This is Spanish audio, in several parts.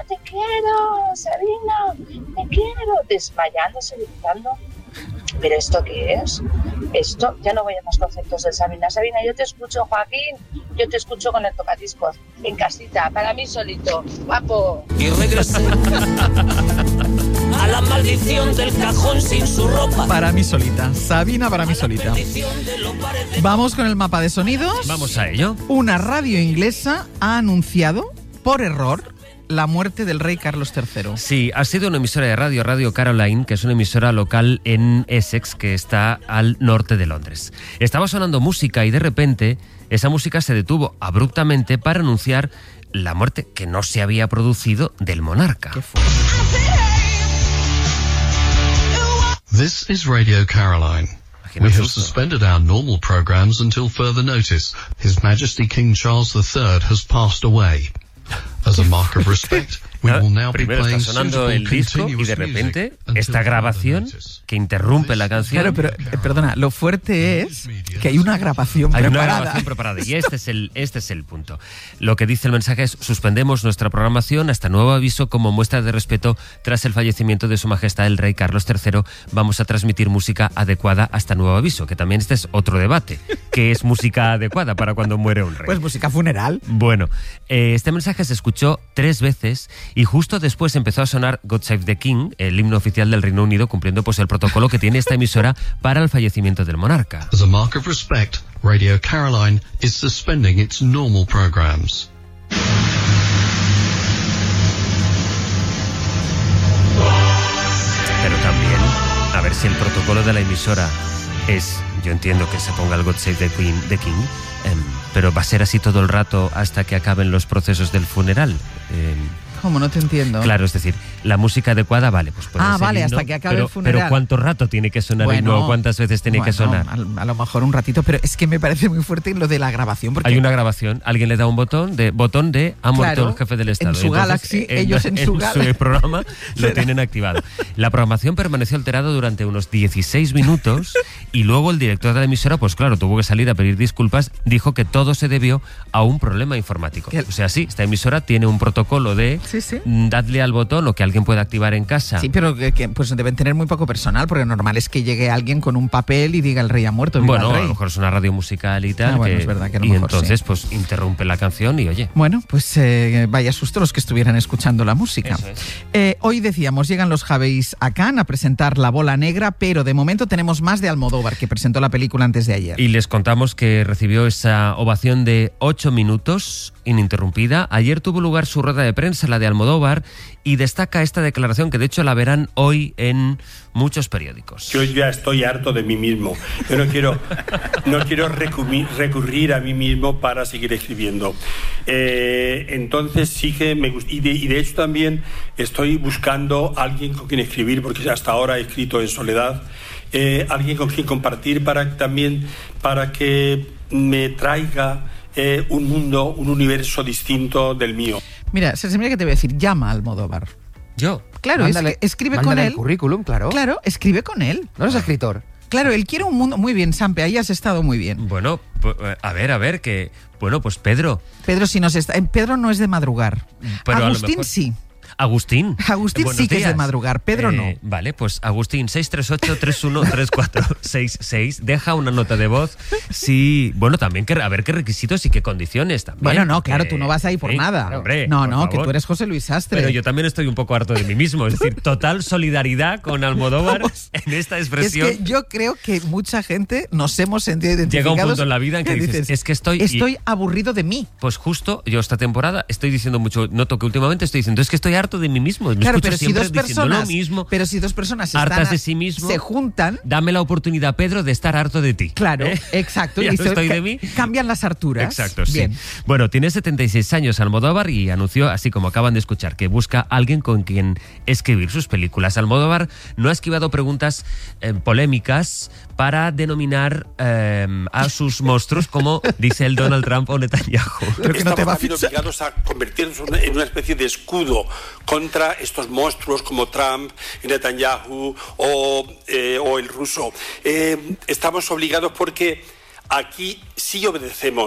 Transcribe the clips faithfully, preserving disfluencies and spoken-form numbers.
te quiero, Sabina, te quiero, desmayándose, gritando. ¿Pero esto qué es? Esto, ya no voy a más conceptos de Sabina. Sabina, yo te escucho, Joaquín, yo te escucho con el tocadiscos, en casita, para mí solito, guapo. Y regresé a la maldición del cajón sin su ropa. Para mí solita, Sabina para mí solita. Vamos con el mapa de sonidos. Vamos a ello. Una radio inglesa ha anunciado, por error, la muerte del rey Carlos tercero. Sí, ha sido una emisora de radio, Radio Caroline, que es una emisora local en Essex, que está al norte de Londres. Estaba sonando música y de repente esa música se detuvo abruptamente para anunciar la muerte que no se había producido del monarca. ¿Qué fue? This is Radio Caroline. We have suspended our normal programs until further notice. His Majesty King Charles the Third has passed away. As a mark of respect, we will now be Primero playing está sonando el disco y de repente esta grabación que interrumpe la canción. Claro, pero eh, perdona, lo fuerte es que hay una grabación Hay preparada. una grabación preparada y este es el este es el punto. Lo que dice el mensaje es: suspendemos nuestra programación hasta nuevo aviso como muestra de respeto tras el fallecimiento de Su Majestad el Rey Carlos tercero. Vamos a transmitir música adecuada hasta nuevo aviso, que también este es otro debate. ¿Qué es música adecuada para cuando muere un rey? Pues música funeral. Bueno, eh, este mensaje se escuchó tres veces y justo después empezó a sonar God Save the King, el himno oficial del Reino Unido, cumpliendo pues el protocolo que tiene esta emisora para el fallecimiento del monarca. As a mark of respect, Radio Caroline is suspending its normal programs. Pero también, a ver si el protocolo de la emisora es, yo entiendo que se ponga el God Save the Queen, the King, eh, pero va a ser así todo el rato hasta que acaben los procesos del funeral. Eh, ¿Cómo? No te entiendo. Claro, es decir, la música adecuada, vale, pues puede Ah, ser vale, himno, hasta que acabe pero, el funeral. Pero ¿cuánto rato tiene que sonar el Bueno, himno? ¿Cuántas veces tiene bueno, que sonar? A, a lo mejor un ratito, pero es que me parece muy fuerte lo de la grabación. Porque Hay una grabación, alguien le da un botón de botón de ha muerto Claro, el jefe del Estado. en su Entonces, Galaxy, ellos en su Galaxy. programa lo tienen activado. La programación permaneció alterada durante unos dieciséis minutos y luego el director de la emisora, pues claro, tuvo que salir a pedir disculpas, dijo que todo se debió a un problema informático. ¿Qué? O sea, sí, esta emisora tiene un protocolo de Sí, sí. dadle al botón o que alguien pueda activar en casa. Sí, pero que, que, pues deben tener muy poco personal, porque normal es que llegue alguien con un papel y diga el rey ha muerto. Viva Bueno, el a rey. lo mejor es una radio musical y tal. Ah, bueno, que, es verdad que a lo y mejor entonces, sí. pues interrumpe la canción y oye. Bueno, pues eh, vaya susto los que estuvieran escuchando la música. Eso es. Eh, hoy decíamos, llegan los Javeis a Cannes a presentar La Bola Negra, pero de momento tenemos más de Almodóvar, que presentó la película antes de ayer. Y les contamos que recibió esa ovación de ocho minutos ininterrumpida. Ayer tuvo lugar su rueda de prensa, la de Almodóvar, y destaca esta declaración que de hecho la verán hoy en muchos periódicos. Yo ya estoy harto de mí mismo. Yo no quiero, no quiero recurrir, recurrir a mí mismo para seguir escribiendo. Eh, entonces sí que me gusta. Y de, y de hecho también estoy buscando a alguien con quien escribir, porque hasta ahora he escrito en soledad. Eh, alguien con quien compartir para también para que me traiga eh, un mundo, un universo distinto del mío. Mira, se mira que te voy a decir, llama a Almodóvar. Yo. Claro, Mándale- es que escribe con mándale él. el currículum, claro. Claro, escribe con él. No eres escritor. Claro, él quiere un mundo... Muy bien, Sampe, ahí has estado muy bien. Bueno, pues, a ver, a ver, que... Bueno, pues Pedro. Pedro, si nos está... eh, Pedro no es de madrugar. Pero a lo Agustín mejor- sí. Agustín. Agustín Buenos sí que es de días. madrugar, Pedro no. Vale, pues Agustín, seis tres ocho, tres uno tres cuatro seis seis. Deja una nota de voz. Sí, bueno, también que, a ver qué requisitos y qué condiciones también. Bueno, no, claro, que- tú no vas ahí por sí, nada. hombre, no, por no, que favor. tú eres José Luis Sastre. Pero yo también estoy un poco harto de mí mismo. Es decir, total solidaridad con Almodóvar en esta Es expresión. que yo creo que mucha gente nos hemos sentido Llega identificados. un punto en la vida en que dices, es que estoy... y- Estoy aburrido de mí. Pues justo, yo esta temporada estoy diciendo mucho, noto que últimamente estoy diciendo, es que estoy harto de mí mismo. Me Claro, escucho pero si siempre dos diciendo personas, lo mismo. pero si dos personas están hartas a- de sí mismo, se juntan, dame la oportunidad, Pedro, de estar harto de ti. claro, ¿Eh? exacto, Ya y no se- estoy ca- de mí. cambian las harturas. Exacto, sí. Bien. Bueno, tiene setenta y seis años Almodóvar y anunció, así como acaban de escuchar, que busca a alguien con quien escribir sus películas. Almodóvar no ha esquivado preguntas eh, polémicas para denominar eh, a sus monstruos como dice el Donald Trump o Netanyahu. Creo que no te va a Estamos también fichar. obligados a convertirnos en una- en una especie de escudo contra estos monstruos como Trump, Netanyahu o, eh, o el ruso. Eh, estamos obligados porque aquí sí obedecemos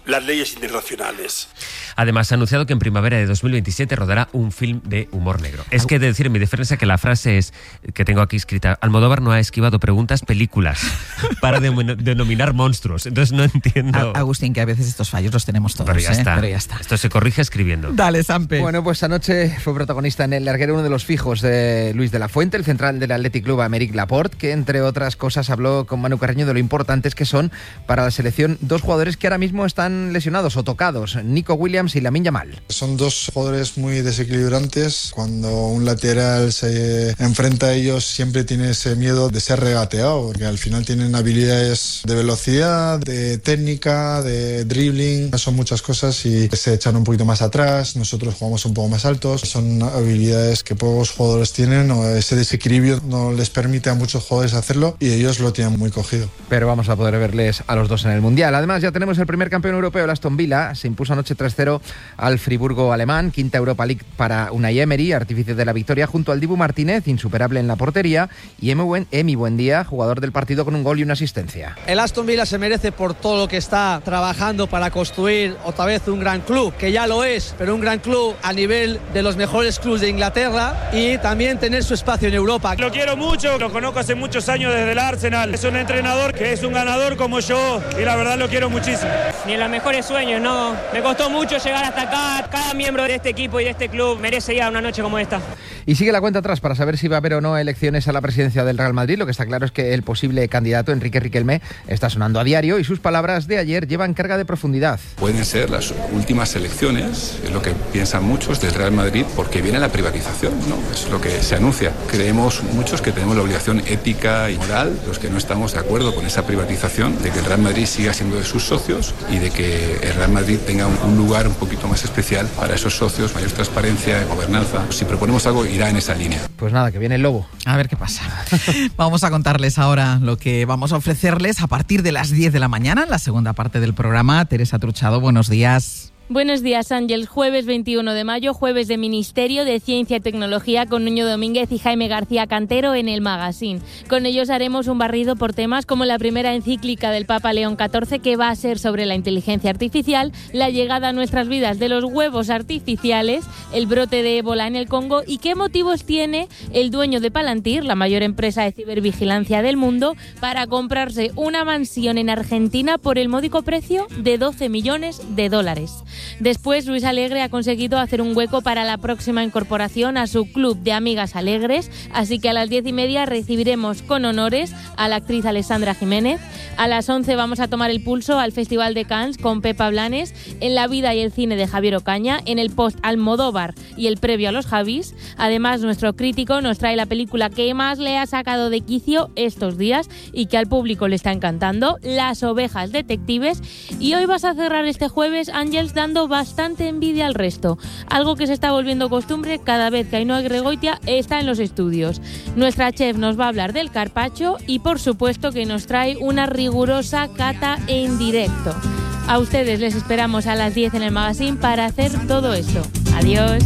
las leyes internacionales. Además, ha anunciado que en primavera de dos mil veintisiete rodará un film de humor negro. Es que he de decir en mi defensa que la frase es, que tengo aquí escrita, Almodóvar no ha esquivado preguntas, películas, para de, denominar monstruos. Entonces no entiendo... A, Agustín, que a veces estos fallos los tenemos todos. Pero ya, ¿eh? está. Pero ya está. Esto se corrige escribiendo. Dale, Sampe. Bueno, pues anoche fue protagonista en el larguero uno de los fijos de Luis de la Fuente, el central del Athletic Club, Aymeric Laporte, que entre otras cosas habló con Manu Carreño de lo importantes que son para la selección dos jugadores que ahora mismo están lesionados o tocados, Nico Williams y Lamine Yamal. Son dos jugadores muy desequilibrantes. Cuando un lateral se enfrenta a ellos siempre tiene ese miedo de ser regateado, porque al final tienen habilidades de velocidad, de técnica, de dribbling, son muchas cosas y se echan un poquito más atrás, nosotros jugamos un poco más altos, son habilidades que pocos jugadores tienen, o ese desequilibrio no les permite a muchos jugadores hacerlo y ellos lo tienen muy cogido. Pero vamos a poder verles a los dos en el Mundial. Además ya tenemos el primer campeón europeo, el Aston Villa, se impuso anoche tres cero al Friburgo alemán, quinta Europa League para Unai Emery, artífice de la victoria, junto al Dibu Martínez, insuperable en la portería, y Emi, Buen, Emi Buendía, jugador del partido con un gol y una asistencia. El Aston Villa se merece por todo lo que está trabajando para construir otra vez un gran club, que ya lo es, pero un gran club a nivel de los mejores clubes de Inglaterra, y también tener su espacio en Europa. Lo quiero mucho, lo conozco hace muchos años desde el Arsenal, es un entrenador que es un ganador como yo y la verdad lo quiero muchísimo. Ni en los mejores sueños, no, me costó mucho llegar hasta acá, cada miembro de este equipo y de este club merece ya una noche como esta. Y sigue la cuenta atrás para saber si va a haber o no elecciones a la presidencia del Real Madrid. Lo que está claro es que el posible candidato Enrique Riquelme está sonando a diario y sus palabras de ayer llevan carga de profundidad. Pueden ser las últimas elecciones, es lo que piensan muchos del Real Madrid, porque viene la privatización, ¿no? Es lo que se anuncia. Creemos muchos que tenemos la obligación ética y moral, los que no estamos de acuerdo con esa privatización, de que el Real Madrid siga siendo de sus socios y de que el Real Madrid tenga un, un lugar un poquito más especial para esos socios, mayor transparencia, gobernanza. Si proponemos algo, irá en esa línea. Pues nada, que viene el lobo. A ver qué pasa. Vamos a contarles ahora lo que vamos a ofrecerles a partir de las diez de la mañana, en la segunda parte del programa. Teresa Truchado, buenos días. Buenos días, Ángel. Jueves veintiuno de mayo, jueves de Ministerio de Ciencia y Tecnología con Nuño Domínguez y Jaime García Cantero en el Magazine. Con ellos haremos un barrido por temas como la primera encíclica del Papa León catorce, que va a ser sobre la inteligencia artificial, la llegada a nuestras vidas de los huevos artificiales, el brote de ébola en el Congo y qué motivos tiene el dueño de Palantir, la mayor empresa de cibervigilancia del mundo, para comprarse una mansión en Argentina por el módico precio de doce millones de dólares. Después, Luis Alegre ha conseguido hacer un hueco para la próxima incorporación a su club de amigas alegres, así que a las diez y media recibiremos con honores a la actriz Alessandra Jiménez. A las once vamos a tomar el pulso al Festival de Cannes con Pepa Blanes, en la vida y el cine de Javier Ocaña, en el post Almodóvar y el previo a los Javis. Además, nuestro crítico nos trae la película que más le ha sacado de quicio estos días y que al público le está encantando, Las ovejas detectives. Y hoy vas a cerrar este jueves, Ángels, dando bastante envidia al resto, algo que se está volviendo costumbre cada vez que Ainhoa Gregoitia está en los estudios. Nuestra chef nos va a hablar del carpaccio y por supuesto que nos trae una rigurosa cata en directo. A ustedes les esperamos a las diez en el Magazine para hacer todo esto. Adiós.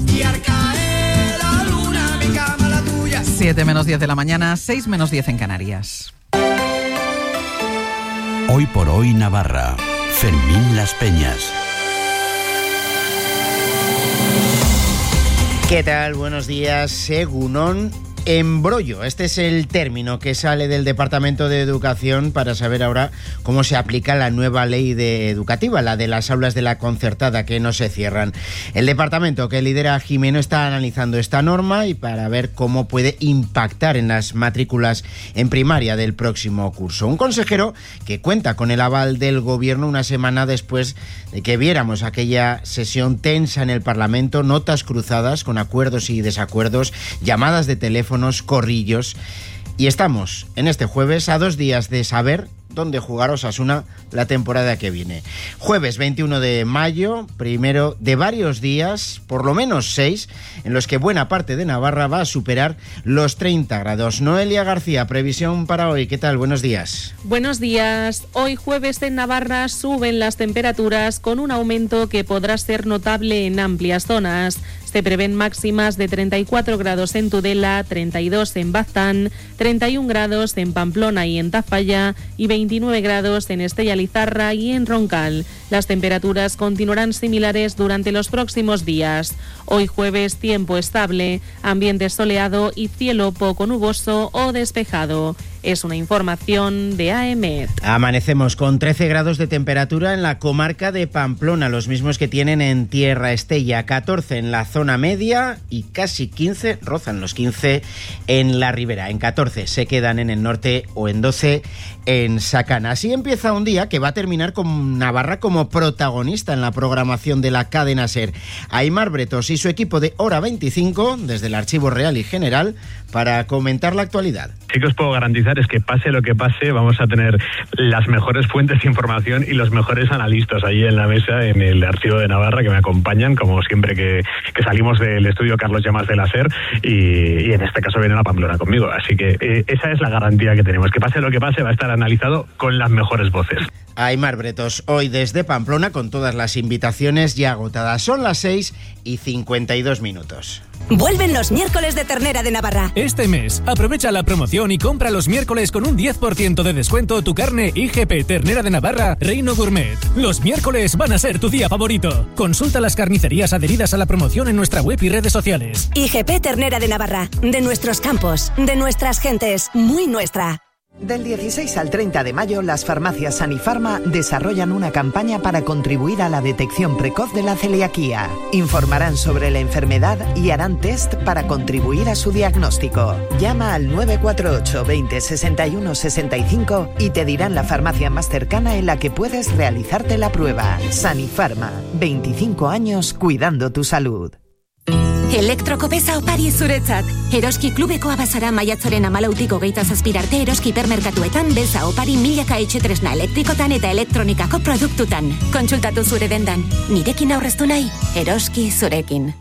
siete menos diez de la mañana, seis menos diez en Canarias. Hoy por hoy Navarra. Fermín Las Peñas. ¿Qué tal? Buenos días. Egunon. Embrollo, este es el término que sale del Departamento de Educación para saber ahora cómo se aplica la nueva ley de educativa, la de las aulas de la concertada que no se cierran. El departamento que lidera Jimeno está analizando esta norma y para ver cómo puede impactar en las matrículas en primaria del próximo curso. Un consejero que cuenta con el aval del gobierno una semana después de que viéramos aquella sesión tensa en el Parlamento, notas cruzadas con acuerdos y desacuerdos, llamadas de teléfono, corrillos, y estamos en este jueves a dos días de saber dónde jugar Osasuna la temporada que viene. Jueves veintiuno de mayo, primero de varios días, por lo menos seis, en los que buena parte de Navarra va a superar los treinta grados. Noelia García, previsión para hoy. ¿Qué tal? Buenos días. Buenos días. Hoy jueves en Navarra suben las temperaturas con un aumento que podrá ser notable en amplias zonas. Se prevén máximas de treinta y cuatro grados en Tudela, treinta y dos en Baztán, treinta y un grados en Pamplona y en Tafalla y veintinueve grados en Estella Lizarra y en Roncal. Las temperaturas continuarán similares durante los próximos días. Hoy jueves, tiempo estable, ambiente soleado y cielo poco nuboso o despejado. Es una información de A M E T. Amanecemos con trece grados de temperatura en la comarca de Pamplona, los mismos que tienen en Tierra Estella, catorce en la zona media y casi quince, rozan los quince en la ribera. En catorce se quedan en el norte o en doce en Sacana. Así empieza un día que va a terminar con Navarra como protagonista en la programación de la cadena SER. Aimar Bretos y su equipo de Hora veinticinco, desde el Archivo Real y General, para comentar la actualidad. Sí que os puedo garantizar es que pase lo que pase, vamos a tener las mejores fuentes de información y los mejores analistas allí en la mesa, en el Archivo de Navarra, que me acompañan, como siempre que, que salimos del estudio Carlos Llamas de la SER, y, y en este caso vienen a Pamplona conmigo. Así que eh, esa es la garantía que tenemos, que pase lo que pase va a estar analizado con las mejores voces. Aimar Bretos, hoy desde Pamplona, con todas las invitaciones ya agotadas. Son las seis y cincuenta y dos minutos. Vuelven los miércoles de ternera de Navarra. Este mes, aprovecha la promoción y compra los miércoles con un diez por ciento de descuento tu carne I G P Ternera de Navarra Reino Gourmet. Los miércoles van a ser tu día favorito. Consulta las carnicerías adheridas a la promoción en nuestra web y redes sociales. I G P Ternera de Navarra, de nuestros campos, de nuestras gentes, muy nuestra. Del dieciséis al treinta de mayo, las farmacias Sanifarma desarrollan una campaña para contribuir a la detección precoz de la celiaquía. Informarán sobre la enfermedad y harán test para contribuir a su diagnóstico. Llama al nueve cuatro ocho veinte sesenta y uno sesenta y cinco y te dirán la farmacia más cercana en la que puedes realizarte la prueba. Sanifarma, veinticinco años cuidando tu salud. Elektroko beza opari zuretzat. Eroski klubekoa bazara maiatzaren hamalautik hogeita zazpirarte Eroski hipermerkatuetan beza opari milaka etxetresna elektrikotan eta elektronikako produktutan. Kontsultatu zure dendan. Nirekin aurreztu nahi, Eroski zurekin.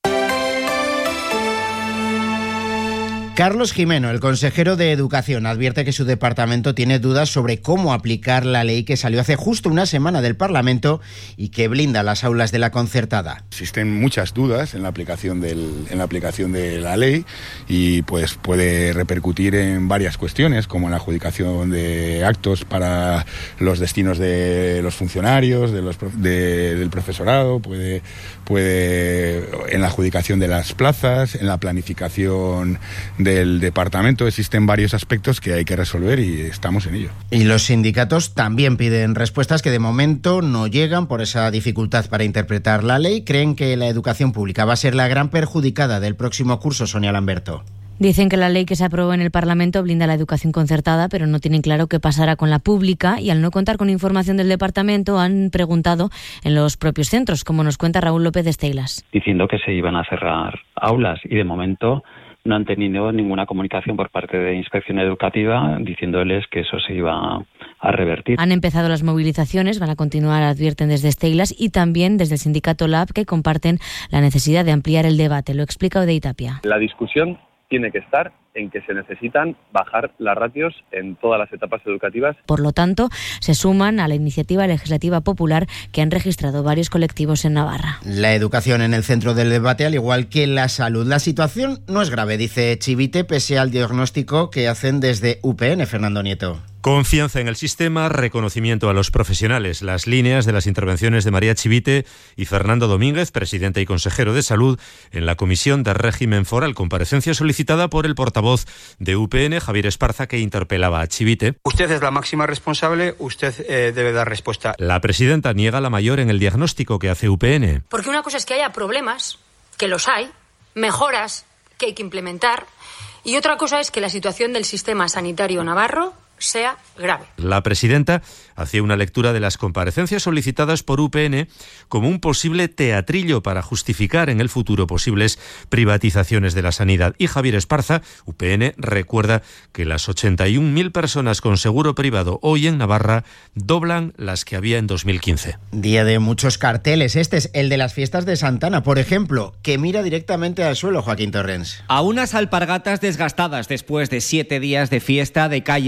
Carlos Jimeno, el consejero de Educación, advierte que su departamento tiene dudas sobre cómo aplicar la ley que salió hace justo una semana del Parlamento y que blinda las aulas de la concertada. Existen muchas dudas en la aplicación del, en la aplicación de la ley y pues puede repercutir en varias cuestiones, como en la adjudicación de actos para los destinos de los funcionarios, de los, de, del profesorado, puede, puede en la adjudicación de las plazas, en la planificación del departamento. Existen varios aspectos que hay que resolver y estamos en ello. Y los sindicatos también piden respuestas que de momento no llegan por esa dificultad para interpretar la ley. Creen que la educación pública va a ser la gran perjudicada del próximo curso. Sonia Lamberto. Dicen que la ley que se aprobó en el Parlamento blinda la educación concertada, pero no tienen claro qué pasará con la pública y al no contar con información del departamento han preguntado en los propios centros, como nos cuenta Raúl López de Esteilas. Diciendo que se iban a cerrar aulas y de momento no han tenido ninguna comunicación por parte de Inspección Educativa diciéndoles que eso se iba a revertir. Han empezado las movilizaciones, van a continuar, advierten desde Esteilas y también desde el sindicato Lab, que comparten la necesidad de ampliar el debate. Lo explica Odey Tapia. La discusión tiene que estar en que se necesitan bajar las ratios en todas las etapas educativas. Por lo tanto, se suman a la iniciativa legislativa popular que han registrado varios colectivos en Navarra. La educación en el centro del debate, al igual que la salud. La situación no es grave, dice Chivite, pese al diagnóstico que hacen desde U P N. Fernando Nieto. Confianza en el sistema, reconocimiento a los profesionales. Las líneas de las intervenciones de María Chivite y Fernando Domínguez, presidente y consejero de Salud, en la Comisión de Régimen Foral, comparecencia solicitada por el portavoz de U P N, Javier Esparza, que interpelaba a Chivite. Usted es la máxima responsable, usted eh, debe dar respuesta. La presidenta niega la mayor en el diagnóstico que hace U P N. Porque una cosa es que haya problemas, que los hay, mejoras que hay que implementar, y otra cosa es que la situación del sistema sanitario navarro sea grave. La presidenta hacía una lectura de las comparecencias solicitadas por U P N como un posible teatrillo para justificar en el futuro posibles privatizaciones de la sanidad. Y Javier Esparza, U P N, recuerda que las ochenta y un mil personas con seguro privado hoy en Navarra doblan las que había en dos mil quince. Día de muchos carteles. Este es el de las fiestas de Santana, por ejemplo, que mira directamente al suelo, Joaquín Torrens. A unas alpargatas desgastadas después de siete días de fiesta, de calles recorridas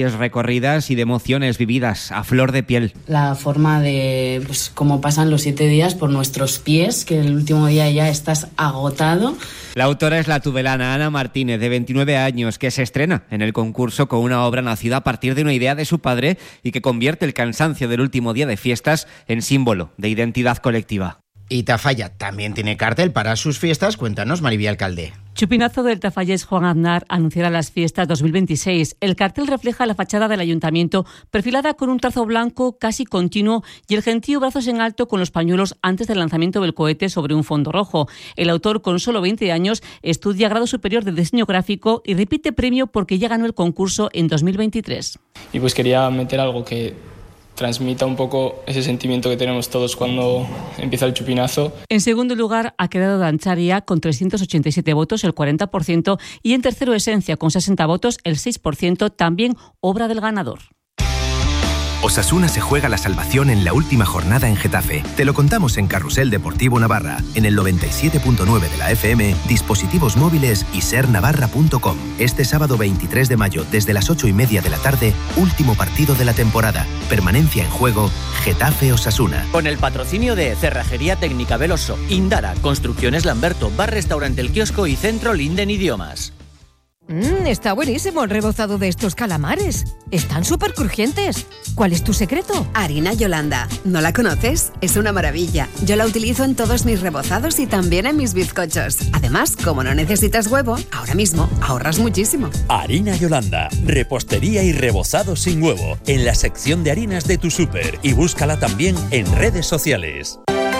recorridas y de emociones vividas a flor de piel. La forma de pues, cómo pasan los siete días por nuestros pies, que el último día ya estás agotado. La autora es la tudelana Ana Martínez, de veintinueve años, que se estrena en el concurso con una obra nacida a partir de una idea de su padre y que convierte el cansancio del último día de fiestas en símbolo de identidad colectiva. Y Tafalla también tiene cartel para sus fiestas. Cuéntanos, Maribí Alcalde. Chupinazo del tafallés Juan Aznar anunciará las fiestas dos mil veintiséis. El cartel refleja la fachada del ayuntamiento, perfilada con un trazo blanco casi continuo y el gentío brazos en alto con los pañuelos antes del lanzamiento del cohete sobre un fondo rojo. El autor, con solo veinte años, estudia grado superior de diseño gráfico y repite premio porque ya ganó el concurso en dos mil veintitrés. Y pues quería meter algo que transmita un poco ese sentimiento que tenemos todos cuando empieza el chupinazo. En segundo lugar ha quedado Dancharia con trescientos ochenta y siete votos, el cuarenta por ciento, y en tercero Esencia con sesenta votos, el seis por ciento, también obra del ganador. Osasuna se juega la salvación en la última jornada en Getafe. Te lo contamos en Carrusel Deportivo Navarra, en el noventa y siete punto nueve de la F M, dispositivos móviles y ser navarra punto com. Este sábado veintitrés de mayo, desde las ocho y media de la tarde, último partido de la temporada. Permanencia en juego, Getafe-Osasuna. Con el patrocinio de Cerrajería Técnica Veloso, Indara, Construcciones Lamberto, Bar Restaurante El Kiosco y Centro Linden Idiomas. Mmm, está buenísimo el rebozado de estos calamares. Están súper crujientes. ¿Cuál es tu secreto? Harina Yolanda. ¿No la conoces? Es una maravilla. Yo la utilizo en todos mis rebozados y también en mis bizcochos. Además, como no necesitas huevo, ahora mismo ahorras muchísimo. Harina Yolanda. Repostería y rebozado sin huevo. En la sección de harinas de tu súper. Y búscala también en redes sociales.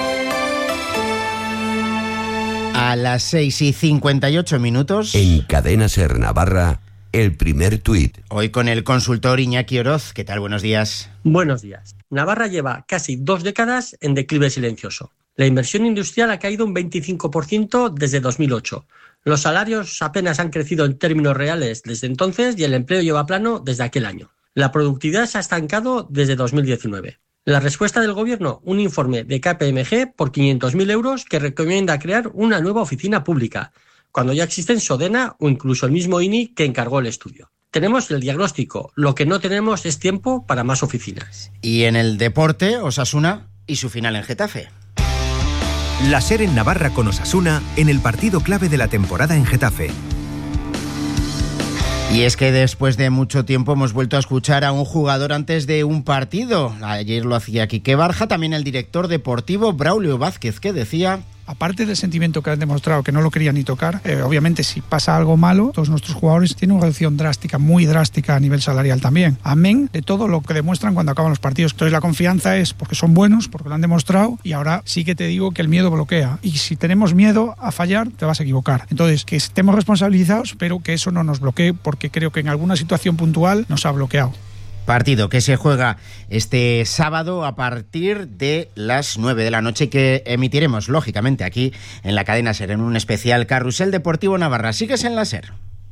A las seis y cincuenta y ocho minutos. En Cadena Ser Navarra, el primer tuit. Hoy con el consultor Iñaki Oroz. ¿Qué tal? Buenos días. Buenos días. Navarra lleva casi dos décadas en declive silencioso. La inversión industrial ha caído un veinticinco por ciento desde dos mil ocho. Los salarios apenas han crecido en términos reales desde entonces y el empleo lleva plano desde aquel año. La productividad se ha estancado desde dos mil diecinueve. La respuesta del Gobierno, un informe de K P M G por quinientos mil euros que recomienda crear una nueva oficina pública, cuando ya existen Sodena o incluso el mismo I N I que encargó el estudio. Tenemos el diagnóstico, lo que no tenemos es tiempo para más oficinas. Y en el deporte, Osasuna y su final en Getafe. La SER en Navarra con Osasuna en el partido clave de la temporada en Getafe. Y es que después de mucho tiempo hemos vuelto a escuchar a un jugador antes de un partido. Ayer lo hacía Quique Barja, también el director deportivo Braulio Vázquez, que decía... Aparte del sentimiento que han demostrado, que no lo querían ni tocar, eh, obviamente si pasa algo malo, todos nuestros jugadores tienen una reducción drástica, muy drástica a nivel salarial también. Amén de todo lo que demuestran cuando acaban los partidos. Entonces la confianza es porque son buenos, porque lo han demostrado, y ahora sí que te digo que el miedo bloquea. Y si tenemos miedo a fallar, te vas a equivocar. Entonces, que estemos responsabilizados, pero que eso no nos bloquee, porque creo que en alguna situación puntual nos ha bloqueado. Partido que se juega este sábado a partir de las nueve de la noche, que emitiremos, lógicamente, aquí en la cadena SER, en un especial Carrusel Deportivo Navarra. Sigues en la SER.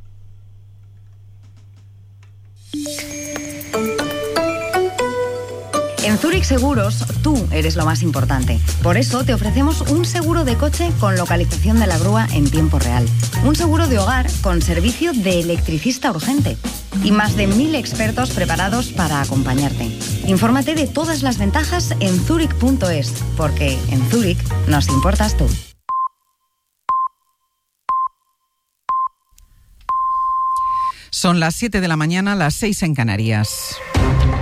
En Zurich Seguros, tú eres lo más importante. Por eso te ofrecemos un seguro de coche con localización de la grúa en tiempo real. Un seguro de hogar con servicio de electricista urgente. Y más de mil expertos preparados para acompañarte. Infórmate de todas las ventajas en zurich punto es, porque en Zurich nos importas tú. Son las siete de la mañana, las seis en Canarias.